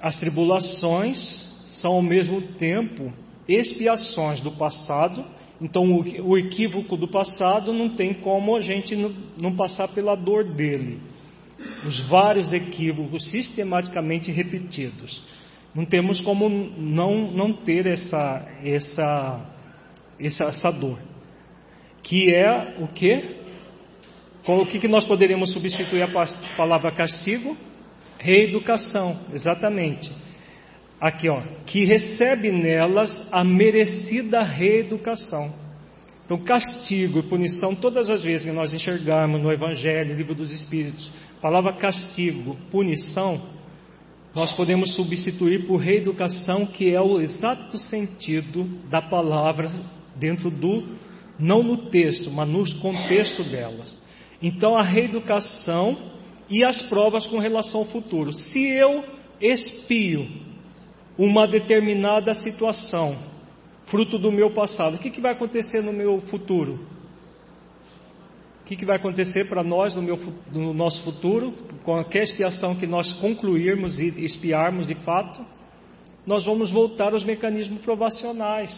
As tribulações são ao mesmo tempo expiações do passado. Então o equívoco do passado não tem como a gente não passar pela dor dele. Os vários equívocos sistematicamente repetidos. Não temos como não ter essa dor. Que é o quê? Com o que nós poderíamos substituir a palavra castigo? Reeducação, exatamente. Aqui, que recebe nelas a merecida reeducação. Então, castigo e punição, todas as vezes que nós enxergarmos no Evangelho, no Livro dos Espíritos, a palavra castigo, punição, nós podemos substituir por reeducação, que é o exato sentido da palavra dentro não no texto, mas no contexto delas. Então, a reeducação e as provas com relação ao futuro. Se eu expio uma determinada situação, fruto do meu passado, o que vai acontecer no meu futuro? O que vai acontecer para nós no nosso futuro? Com qualquer expiação que nós concluirmos e expiarmos de fato, nós vamos voltar aos mecanismos provacionais.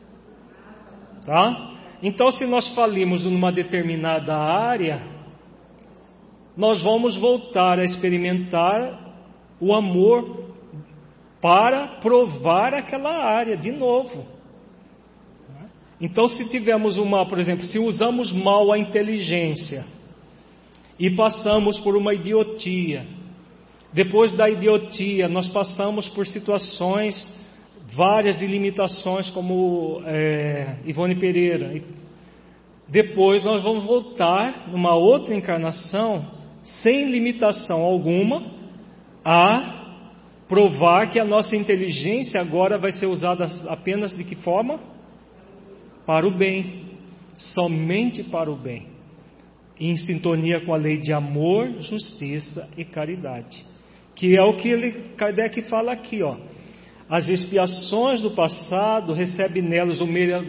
Tá? Então, se nós falimos numa determinada área, nós vamos voltar a experimentar o amor para provar aquela área de novo. Então, se tivermos por exemplo, se usamos mal a inteligência e passamos por uma idiotia, depois da idiotia nós passamos por situações várias de limitações, como Ivone Pereira, depois nós vamos voltar numa outra encarnação sem limitação alguma a provar que a nossa inteligência agora vai ser usada apenas de que forma? Para o bem, somente para o bem, em sintonia com a lei de amor, justiça e caridade, que é o que Kardec fala aqui, As expiações do passado recebem nelas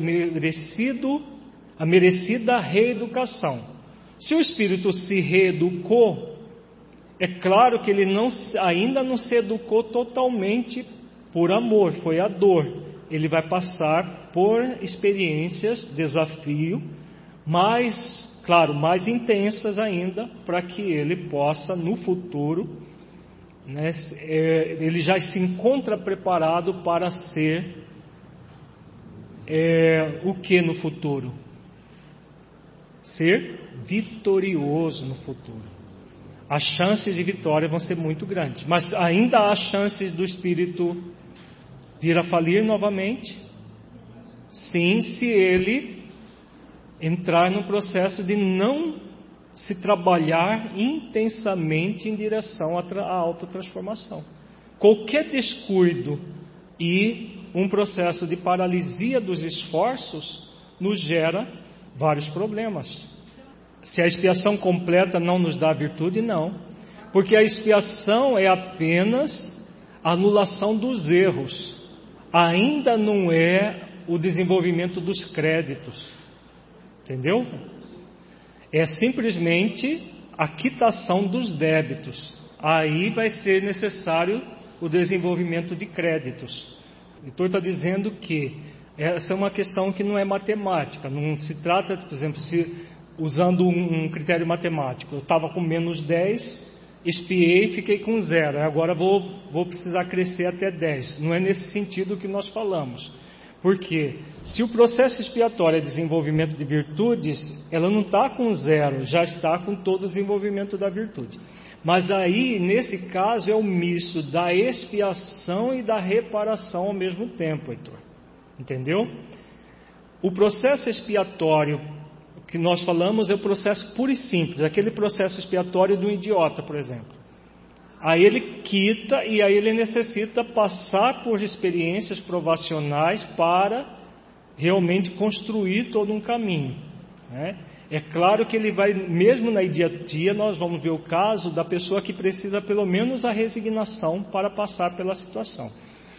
a merecida reeducação. Se o espírito se reeducou, é claro que ele ainda não se educou totalmente por amor, foi a dor. Ele vai passar por experiências, desafio, mais intensas ainda, para que ele possa, no futuro, ele já se encontra preparado para ser o que no futuro? Ser vitorioso no futuro. As chances de vitória vão ser muito grandes, mas ainda há chances do espírito vir a falir novamente, sim, se ele entrar no processo de não se trabalhar intensamente em direção à autotransformação. Qualquer descuido e um processo de paralisia dos esforços nos gera vários problemas. Se a expiação completa não nos dá virtude, não. Porque a expiação é apenas a anulação dos erros. Ainda não é o desenvolvimento dos créditos. Entendeu? É simplesmente a quitação dos débitos. Aí vai ser necessário o desenvolvimento de créditos. O Heitor está dizendo que essa é uma questão que não é matemática. Não se trata, por exemplo, usando um critério matemático. Eu estava com menos 10, expiei e fiquei com 0. Agora vou precisar crescer até 10. Não é nesse sentido que nós falamos. Porque se o processo expiatório é desenvolvimento de virtudes, ela não está com 0, já está com todo o desenvolvimento da virtude. Mas aí, nesse caso, é o misto da expiação e da reparação ao mesmo tempo, Heitor. Entendeu? O processo expiatório que nós falamos é o processo puro e simples, aquele processo expiatório do idiota, por exemplo. Aí ele quita e aí ele necessita passar por experiências provacionais para realmente construir todo um caminho, né? É claro que ele vai, mesmo na idiotia, nós vamos ver o caso da pessoa que precisa pelo menos a resignação para passar pela situação.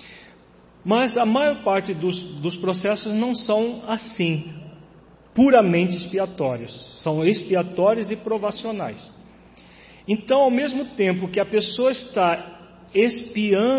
Mas a maior parte dos processos não são assim, puramente expiatórios. São expiatórios e provacionais. Então, ao mesmo tempo que a pessoa está expiando